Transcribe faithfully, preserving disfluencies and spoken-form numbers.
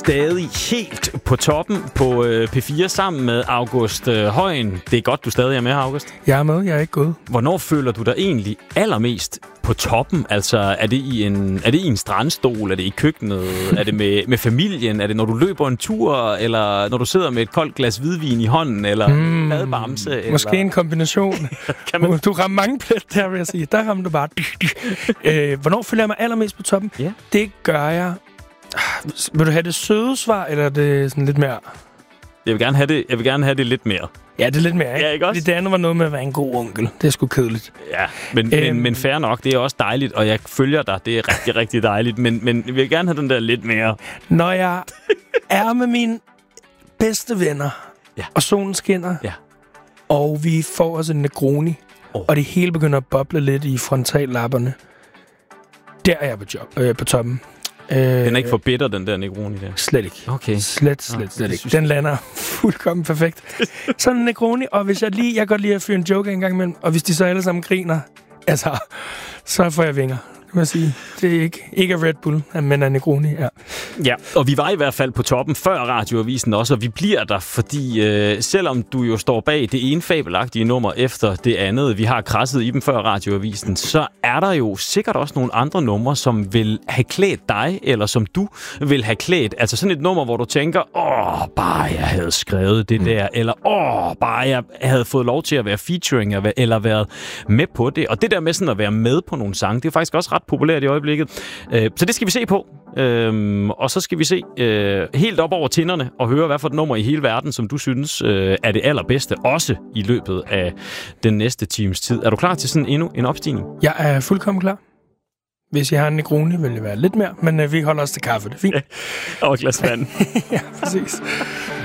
stadig helt på toppen på øh, P fire sammen med August øh, Højen. Det er godt, du stadig er med, August. Jeg er med, jeg er ikke gået. Hvornår føler du dig egentlig allermest på toppen? Altså, er det i en, er det i en strandstol? Er det i køkkenet? Er det med, med familien? Er det, når du løber en tur? Eller når du sidder med et koldt glas hvidvin i hånden? Eller mm, en badbamse? Måske eller? En kombination. Kan man... Du rammer mange plet der, vil jeg sige. Der rammer du bare. øh, hvornår føler jeg mig allermest på toppen? Yeah. Det gør jeg... Vil du have det søde svar, eller er det sådan lidt mere... Jeg vil gerne have det, jeg vil gerne have det lidt mere. Ja, det er lidt mere, ikke? Ja, ikke også? Det andet var noget med at være en god onkel. Det er sgu kedeligt. Ja, men, øhm, men, men fair nok. Det er også dejligt, og jeg følger dig. Det er rigtig, rigtig dejligt. Men, men jeg vil gerne have den der lidt mere. Når jeg er med mine bedste venner, ja. Og solen skinner, ja. Og vi får os en Negroni, oh. Og det hele begynder at boble lidt i frontallapperne, der er jeg på, job, øh, på toppen. Den er ikke for bitter, den der Negroni der? Slet ikke. Okay. Slet, slet, ja, slet ikke. Den lander fuldkommen perfekt. Sådan en Negroni, og hvis jeg lige, jeg kan godt lide at fyre en joke en gang imellem, og hvis de så alle sammen griner, altså, så får jeg vinger. Det må jeg sige. Det er ikke, ikke af Red Bull, men af Negroni, ja. Ja, og vi var i hvert fald på toppen før Radioavisen også, og vi bliver der, fordi øh, selvom du jo står bag det ene fabelagtige nummer efter det andet, vi har krasset i dem før Radioavisen, så er der jo sikkert også nogle andre numre, som vil have klædt dig, eller som du vil have klædt. Altså sådan et nummer, hvor du tænker, åh, bare jeg havde skrevet det der, eller åh, bare jeg havde fået lov til at være featuring, eller været med på det. Og det der med sådan at være med på nogle sange, det er faktisk også ret populært i øjeblikket. Så det skal vi se på. Og så skal vi se helt op over tinderne og høre, hvad for et nummer i hele verden, som du synes er det allerbedste, også i løbet af den næste times tid. Er du klar til sådan endnu en opstigning? Jeg er fuldkommen klar. Hvis jeg har en Negroni, vil det være lidt mere, men vi holder os til kaffe. Det er fint. Ja. Og et glas vand. Ja, præcis.